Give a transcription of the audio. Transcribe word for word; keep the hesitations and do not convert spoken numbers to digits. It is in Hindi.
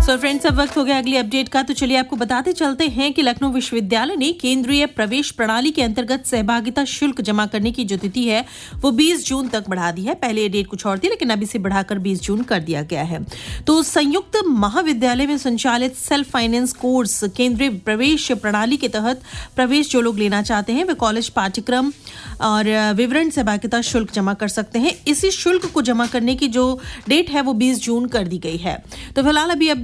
सो फ्रेंड्स, अब वक्त हो गया अगली अपडेट का। तो चलिए आपको बताते चलते हैं कि लखनऊ विश्वविद्यालय ने केंद्रीय प्रवेश प्रणाली के अंतर्गत सहभागिता शुल्क जमा करने की जो तिथि है वो बीस जून तक बढ़ा दी है। पहले ये डेट कुछ और थी, लेकिन अब इसे बढ़ाकर बीस जून कर दिया गया है। तो संयुक्त महाविद्यालय में संचालित सेल्फ फाइनेंस कोर्स केंद्रीय प्रवेश प्रणाली के तहत प्रवेश जो लोग लेना चाहते हैं वे कॉलेज पाठ्यक्रम और विवरण सहभागिता शुल्क जमा कर सकते हैं। इसी शुल्क को जमा करने की जो डेट है वो बीस जून कर दी गई है। तो फिलहाल अभी अब